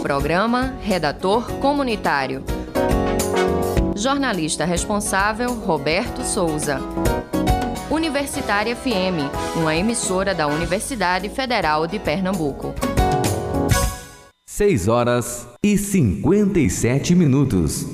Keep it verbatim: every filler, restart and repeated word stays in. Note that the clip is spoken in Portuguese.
Programa Redator Comunitário. Jornalista responsável, Roberto Souza. Universitária F M, uma emissora da Universidade Federal de Pernambuco. seis horas e cinquenta e sete minutos.